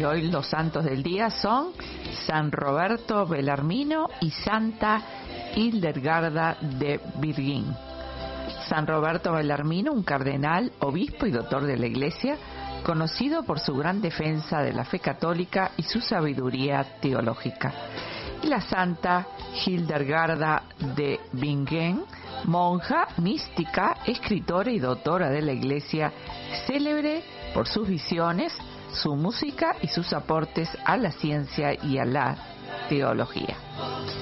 y hoy los santos del día son San Roberto Bellarmino y Santa Hildegarda de Bingen. San Roberto Bellarmino, un cardenal, obispo y doctor de la Iglesia, conocido por su gran defensa de la fe católica y su sabiduría teológica. Y la Santa Hildegarda de Bingen, monja, mística, escritora y doctora de la Iglesia, célebre por sus visiones, su música y sus aportes a la ciencia y a la teología.